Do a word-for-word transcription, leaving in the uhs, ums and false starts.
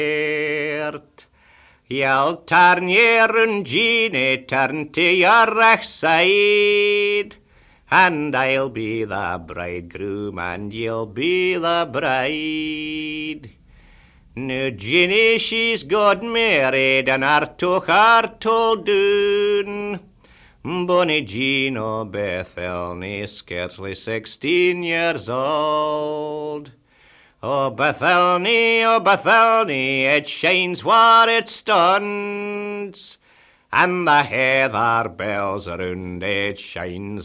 You'll turn your own Jeannie, turn to your right side, and I'll be the bridegroom, and you'll be the bride. Now Jeannie, she's got married, and her took her told doon. Bonnie Jean o' Bethelny, scarcely sixteen years old. Oh, Bethelny, oh, Bethelny, it shines where it stands, and the heather bells around it shines